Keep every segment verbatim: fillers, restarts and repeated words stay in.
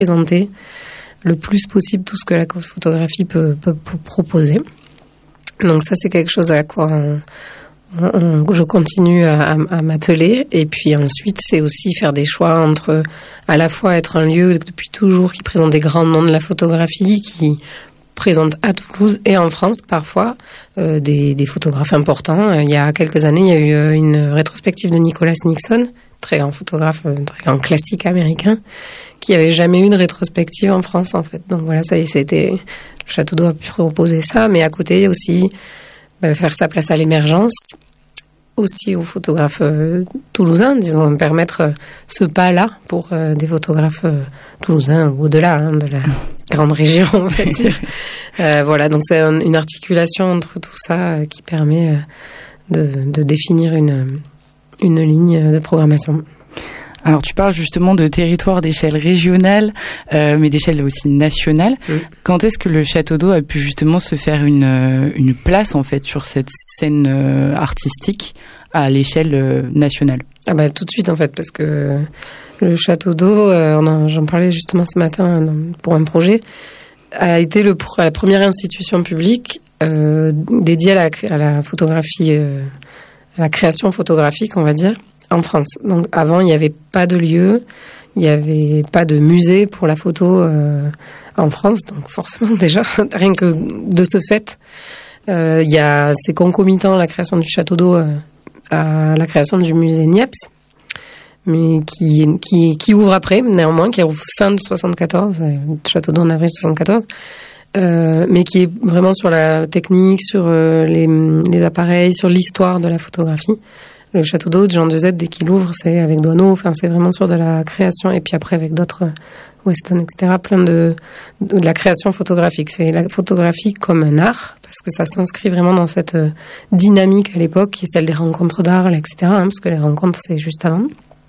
présenter le plus possible tout ce que la photographie peut, peut, peut proposer. Donc ça, c'est quelque chose à quoi on, on, on, je continue à, à, à m'atteler. Et puis ensuite, c'est aussi faire des choix entre à la fois être un lieu depuis toujours qui présente des grands noms de la photographie, qui présente à Toulouse et en France parfois euh, des, des photographes importants. Il y a quelques années, il y a eu une rétrospective de Nicholas Nixon, très grand photographe, très grand classique américain, qui avait jamais eu de rétrospective en France, en fait. Donc voilà, ça y est, c'était, le Château d'Eau a pu proposer ça, mais à côté aussi, bah, faire sa place à l'émergence, aussi aux photographes euh, toulousains, disons, permettre euh, ce pas-là pour euh, des photographes euh, toulousains ou au-delà hein, de la grande région, on va dire. euh, voilà, donc c'est un, une articulation entre tout ça euh, qui permet euh, de, de définir une, une ligne de programmation. Alors, tu parles justement de territoire d'échelle régionale, euh, mais d'échelle aussi nationale. Mmh. Quand est-ce que le Château d'Eau a pu justement se faire une, une place, en fait, sur cette scène euh, artistique à l'échelle euh, nationale ? Ah bah, tout de suite, en fait, parce que le Château d'Eau, euh, on en, j'en parlais justement ce matin pour un projet, a été le, la première institution publique euh, dédiée à la, à la photographie, euh, à la création photographique, on va dire, en France. Donc avant, il n'y avait pas de lieu, il n'y avait pas de musée pour la photo euh, en France. Donc forcément, déjà, rien que de ce fait, euh, il y a, c'est concomitant la création du Château d'Eau euh, à la création du musée Niepce, mais qui, qui, qui ouvre après, néanmoins, qui ouvre fin de soixante-quatorze, le Château d'Eau en avril soixante-quatorze, euh, mais qui est vraiment sur la technique, sur euh, les, les appareils, sur l'histoire de la photographie. Le Château d'Eau de Jean Dezette, dès qu'il ouvre, c'est avec Doisneau, enfin, c'est vraiment sur de la création, et puis après avec d'autres, Weston, et cetera, plein de, de, de la création photographique. C'est la photographie comme un art, parce que ça s'inscrit vraiment dans cette dynamique à l'époque, qui est celle des rencontres d'Arles, et cetera, hein, parce que les rencontres, c'est juste avant.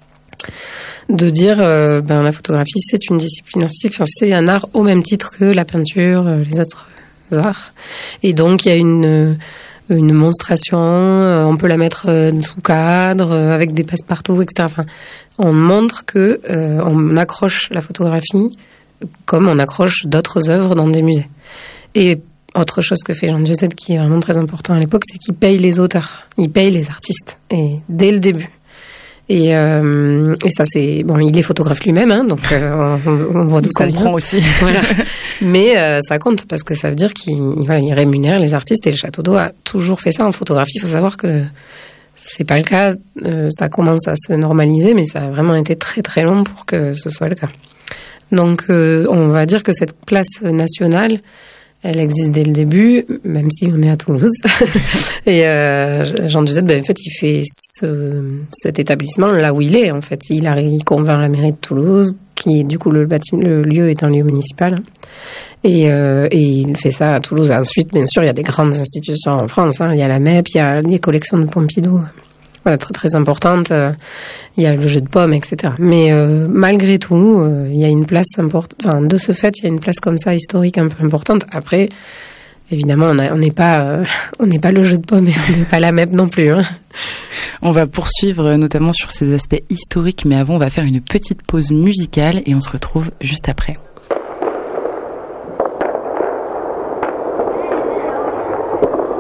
De dire, euh, ben, la photographie, c'est une discipline artistique, enfin, c'est un art au même titre que la peinture, les autres arts. Et donc, il y a une, une monstration, on peut la mettre sous cadre, avec des passe-partout, et cetera. Enfin, on montre que euh, on accroche la photographie comme on accroche d'autres œuvres dans des musées. Et autre chose que fait Jean Dezette, qui est vraiment très important à l'époque, c'est qu'il paye les auteurs, il paye les artistes, et dès le début. Et, euh, et ça, c'est... Bon, il est photographe lui-même, hein, donc euh, on, on voit d'où ça vient. On comprend aussi. Voilà. Mais euh, ça compte, parce que ça veut dire qu'il voilà, il rémunère les artistes, et le Château d'Eau a toujours fait ça en photographie. Il faut savoir que c'est pas le cas, euh, ça commence à se normaliser, mais ça a vraiment été très très long pour que ce soit le cas. Donc, euh, on va dire que cette place nationale, elle existe dès le début, même si on est à Toulouse. Et euh, Jean Dezette, ben, en fait, il fait ce, cet établissement là où il est. En fait, il, a, il convainc la mairie de Toulouse, qui du coup le, bâtiment, le lieu est un lieu municipal. Et, euh, et il fait ça à Toulouse. Ensuite, bien sûr, il y a des grandes institutions en France. Hein. Il y a la M E P, il y a les collections de Pompidou. Voilà, très très importante. Euh, il y a le jeu de pommes, et cetera. Mais euh, malgré tout, euh, il y a une place importante. Enfin, de ce fait, il y a une place comme ça historique un peu importante. Après, évidemment, on n'est pas, euh, on n'est pas le jeu de pommes, et on n'est pas la M E P non plus. Hein. On va poursuivre notamment sur ces aspects historiques, mais avant, on va faire une petite pause musicale et on se retrouve juste après.